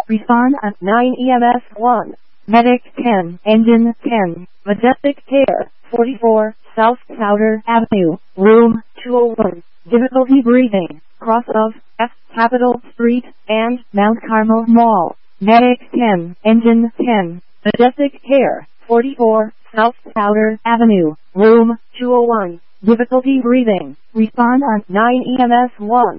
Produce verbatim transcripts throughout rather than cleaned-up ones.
Respond at nine E M S one. Medic ten, Engine ten, Majestic Care, forty-four, South Powder Avenue, Room two oh one. Difficulty breathing, cross of F Capitol Street and Mount Carmel Mall. Medic ten, Engine ten, Majestic Care, forty-four, South Powder Avenue, Room two oh one. Difficulty breathing. Respond on nine E M S one.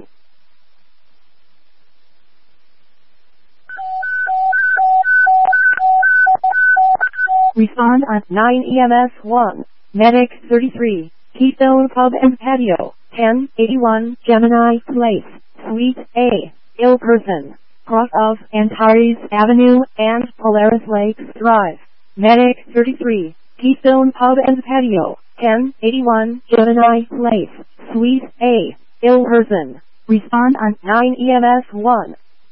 Respond on nine E M S one. Medic thirty-three, Keystone Pub and Patio, ten eighty-one Gemini Place, Suite A, ill person, cross of Antares Avenue and Polaris Lakes Drive. Medic thirty-three, Keystone Pub and Patio, ten eighty-one Gemini Place, Suite A, ill person. Respond on nine E M S one.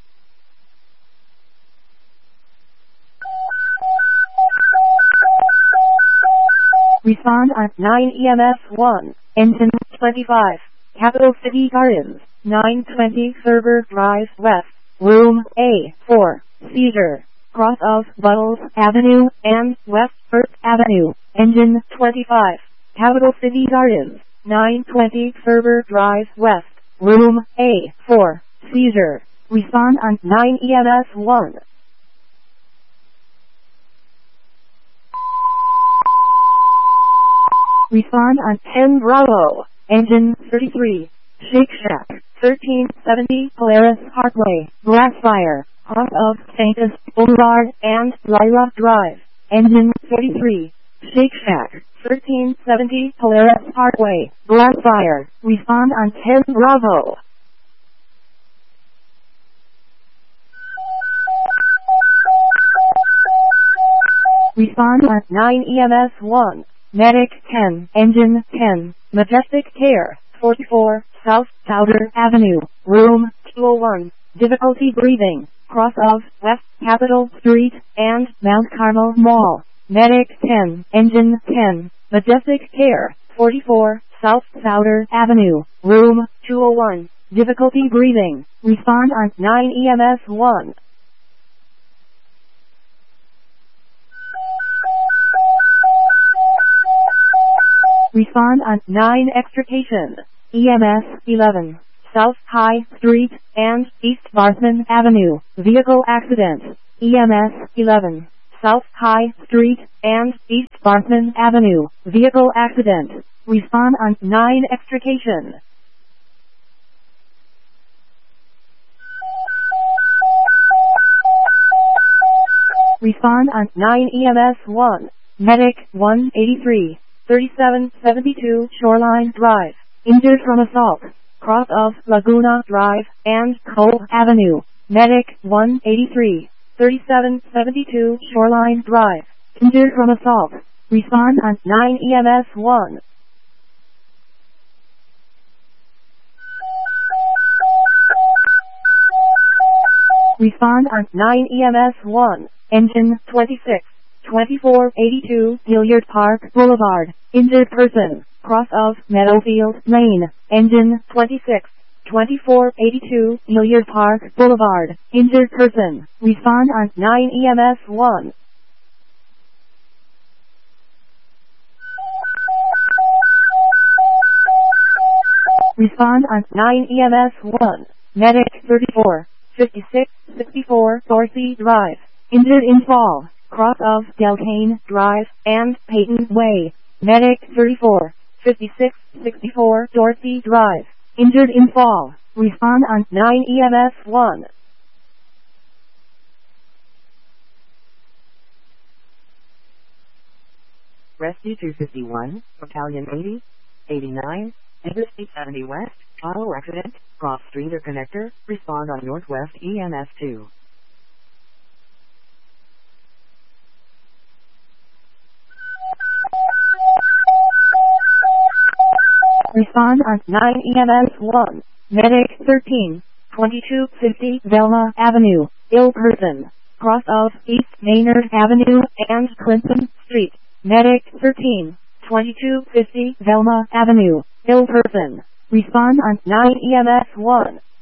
Respond on nine E M S one. Engine twenty-five, Capital City Gardens, nine twenty Server Drive West, Room A four, seizure, cross of Buttles Avenue and West First Avenue. Engine twenty-five, Capital City Gardens, nine twenty Server Drive West, Room A four, seizure. Respond on nine E M S one. Respond on ten Bravo. Engine thirty-three, Shake Shack, thirteen seventy Polaris Parkway, Glassfire, cross of Sanctus Boulevard and Lilac Drive. Engine thirty-three, Shake Shack, thirteen seventy Polaris Parkway, Glassfire. Respond on ten Bravo. Respond on nine E M S one. Medic ten, Engine ten, Majestic Care, forty-four, South Powder Avenue, Room two oh one. Difficulty breathing, cross of West Capitol Street and Mount Carmel Mall. Medic ten, Engine ten, Majestic Care, forty-four, South Powder Avenue, Room two oh one. Difficulty breathing. Respond on nine E M S one. Respond on nine Extrication. E M S eleven, South High Street and East Barthman Avenue, vehicle accident. E M S eleven, South High Street and East Barthman Avenue, vehicle accident. Respond on nine Extrication. Respond on nine E M S one. Medic one eighty-three, thirty-seven seventy-two Shoreline Drive, injured from assault, cross of Laguna Drive and Cole Avenue. Medic one eighty-three, thirty-seven seventy-two Shoreline Drive, injured from assault. Respond on nine E M S one. Respond on nine E M S one. Engine twenty-six, twenty-four eighty-two Hilliard Park Boulevard, injured person, cross of Meadowfield Lane. Engine twenty-six, twenty-four eighty-two Hilliard Park Boulevard, injured person. Respond on nine E M S one. Respond on nine E M S one. Medic thirty-four, fifty-six sixty-four Dorsey Drive, injured in fall, cross of Deltane Drive and Peyton Way. Medic thirty-four, fifty-six sixty-four Dorsey Drive, injured in fall. Respond on nine E M S one. Rescue two fifty-one, Battalion eighty, eighty-nine, Interstate seventy West, auto accident, cross street or connector, respond on Northwest E M S two. Respond on nine E M S one. Medic thirteen, twenty-two fifty Velma Avenue, ill person, cross of East Maynard Avenue and Clinton Street. Medic thirteen, twenty-two fifty Velma Avenue, ill person. Respond on nine E M S one.